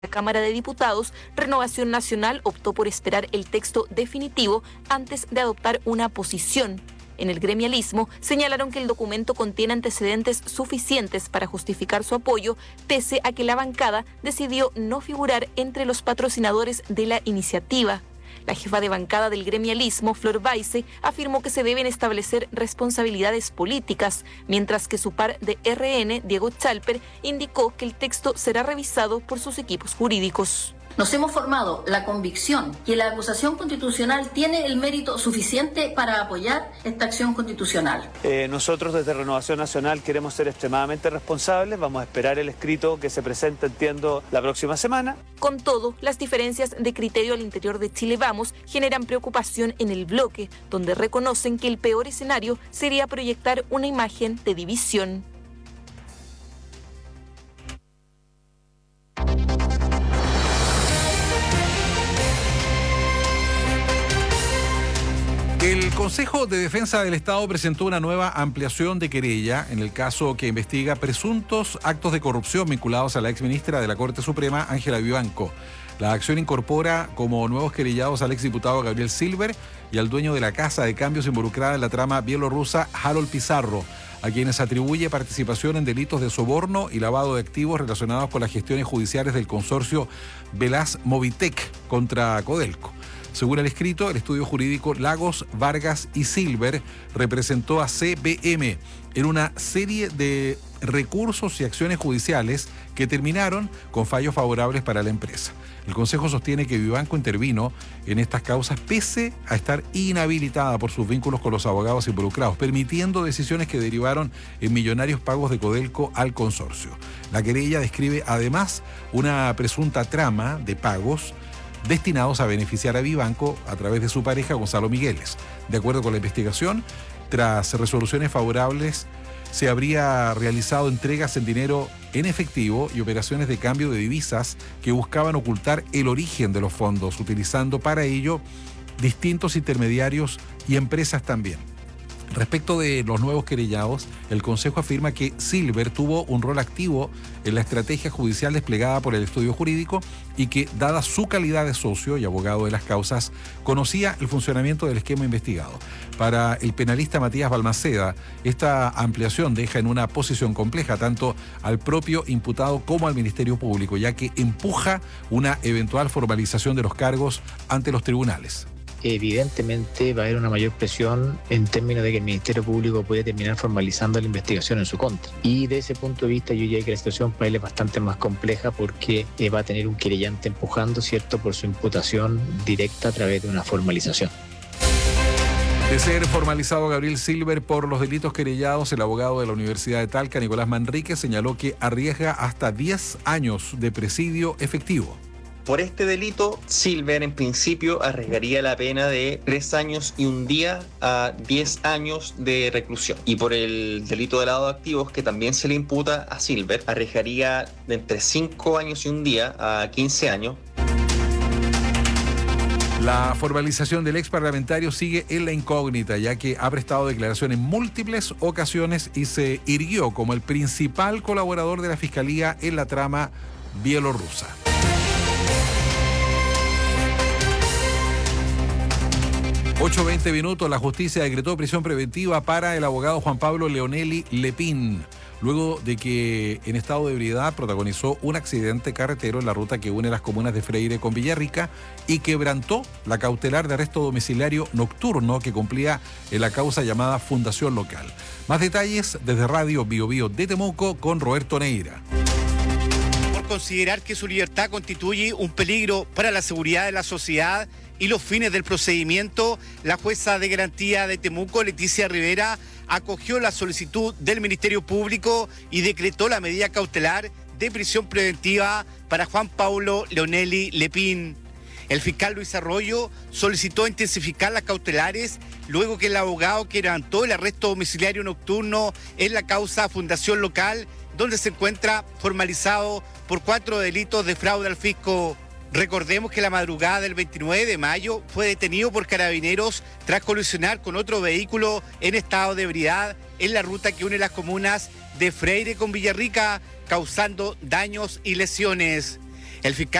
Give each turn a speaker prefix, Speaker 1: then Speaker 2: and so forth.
Speaker 1: la Cámara de Diputados, Renovación Nacional optó por esperar el texto definitivo antes de adoptar una posición. En el gremialismo señalaron que el documento contiene antecedentes suficientes para justificar su apoyo, pese a que la bancada decidió no figurar entre los patrocinadores de la iniciativa. La jefa de bancada del gremialismo, Flor Baise, afirmó que se deben establecer responsabilidades políticas, mientras que su par de RN, Diego Chalper, indicó que el texto será revisado por sus equipos jurídicos.
Speaker 2: Nos hemos formado la convicción que la acusación constitucional tiene el mérito suficiente para apoyar esta acción constitucional.
Speaker 3: Nosotros desde Renovación Nacional queremos ser extremadamente responsables, vamos a esperar el escrito que se presente, entiendo, la próxima semana.
Speaker 1: Con todo, las diferencias de criterio al interior de Chile Vamos generan preocupación en el bloque, donde reconocen que el peor escenario sería proyectar una imagen de división.
Speaker 4: El Consejo de Defensa del Estado presentó una nueva ampliación de querella en el caso que investiga presuntos actos de corrupción vinculados a la exministra de la Corte Suprema, Ángela Vivanco. La acción incorpora como nuevos querellados al exdiputado Gabriel Silver y al dueño de la casa de cambios involucrada en la trama bielorrusa, Harold Pizarro, a quienes atribuye participación en delitos de soborno y lavado de activos relacionados con las gestiones judiciales del consorcio Velas Movitec contra Codelco. Según el escrito, el estudio jurídico Lagos, Vargas y Silver representó a CBM en una serie de recursos y acciones judiciales que terminaron con fallos favorables para la empresa. El Consejo sostiene que Vivanco intervino en estas causas pese a estar inhabilitada por sus vínculos con los abogados involucrados, permitiendo decisiones que derivaron en millonarios pagos de Codelco al consorcio. La querella describe además una presunta trama de pagos destinados a beneficiar a Vivanco a través de su pareja Gonzalo Migueles. De acuerdo con la investigación, tras resoluciones favorables, se habría realizado entregas en dinero en efectivo y operaciones de cambio de divisas que buscaban ocultar el origen de los fondos, utilizando para ello distintos intermediarios y empresas también. Respecto de los nuevos querellados, el Consejo afirma que Silver tuvo un rol activo en la estrategia judicial desplegada por el estudio jurídico y que, dada su calidad de socio y abogado de las causas, conocía el funcionamiento del esquema investigado. Para el penalista Matías Balmaceda, esta ampliación deja en una posición compleja tanto al propio imputado como al Ministerio Público, ya que empuja una eventual formalización de los cargos ante los tribunales.
Speaker 5: Evidentemente va a haber una mayor presión en términos de que el Ministerio Público puede terminar formalizando la investigación en su contra. Y de ese punto de vista yo diría que la situación para él es bastante más compleja porque va a tener un querellante empujando, ¿cierto?, por su imputación directa a través de una formalización.
Speaker 4: De ser formalizado Gabriel Silver por los delitos querellados, el abogado de la Universidad de Talca, Nicolás Manrique, señaló que arriesga hasta 10 años de presidio efectivo.
Speaker 6: Por este delito, Silver en principio arriesgaría la pena de 3 años y un día a 10 años de reclusión. Y por el delito de lavado de activos, que también se le imputa a Silver, arriesgaría de entre 5 años y un día a 15 años.
Speaker 4: La formalización del ex parlamentario sigue en la incógnita, ya que ha prestado declaración en múltiples ocasiones y se irguió como el principal colaborador de la Fiscalía en la trama bielorrusa. 8:20 minutos, la justicia decretó prisión preventiva para el abogado Juan Pablo Leonelli Lepín, luego de que en estado de ebriedad protagonizó un accidente carretero en la ruta que une las comunas de Freire con Villarrica y quebrantó la cautelar de arresto domiciliario nocturno que cumplía en la causa llamada Fundación Local. Más detalles desde Radio Bio Bio de Temuco con Roberto Neira.
Speaker 7: Por considerar que su libertad constituye un peligro para la seguridad de la sociedad y los fines del procedimiento, la jueza de garantía de Temuco, Leticia Rivera, acogió la solicitud del Ministerio Público y decretó la medida cautelar de prisión preventiva para Juan Pablo Leonelli Lepín. El fiscal Luis Arroyo solicitó intensificar las cautelares luego que el abogado que levantó el arresto domiciliario nocturno en la causa Fundación Local, donde se encuentra formalizado por 4 delitos de fraude al fisco. Recordemos que la madrugada del 29 de mayo fue detenido por carabineros tras colisionar con otro vehículo en estado de ebriedad en la ruta que une las comunas de Freire con Villarrica, causando daños y lesiones. El fiscal